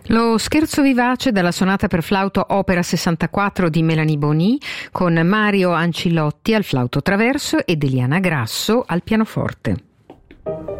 Lo scherzo vivace dalla sonata per flauto opera 64 di Melanie Bonny con Mario Ancillotti al flauto traverso ed Eliana Grasso al pianoforte.